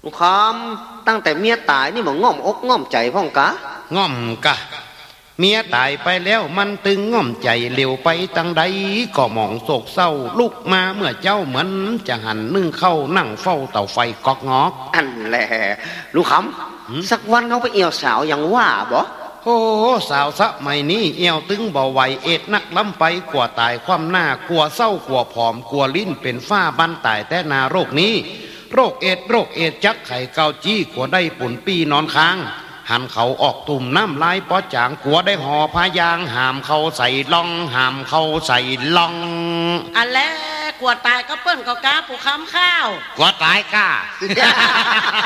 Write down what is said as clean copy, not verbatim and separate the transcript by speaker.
Speaker 1: ลุงคำตั้งแต่เมียตายนี่มันง่อมอกง่อมใจพ่องกะ
Speaker 2: ง่อมกะเมียตายไปแล้วมันตึงง่อมใจเร็วไปตั้งใดก็มองโศกเศร้าลุกมาเมื่อเจ้าเหมือนจะหันนึ่งเข้านั่งเฝ้าเตาไฟกอกงอก
Speaker 1: อันแหละลุงคำสักวันเขาไปเอี่ยวสาวอย่างว่าบ่
Speaker 2: โอ้สาวสะไม่นี้เอวตึงเบาไหวเอ็ดนักล้ำไปกลัวตายความหน้ากลัวเศร้ากลัวผอมกลัวลิ้นเป็นฝ้าบันตายแต่นาโรคนี้โรคเอดจักไข่เกาจี้กลัวได้ปุ่นปีนอนค้างหันเขาออกตุ่มน้ำลายปอจางกลัวได้ห่อพายางหามเขาใส่ล่องหามเขาใส่ล่อง
Speaker 3: อันแล้วกลัวตายก็เปิ้นก็กาปูคำข้าว
Speaker 2: กลัวตายก้า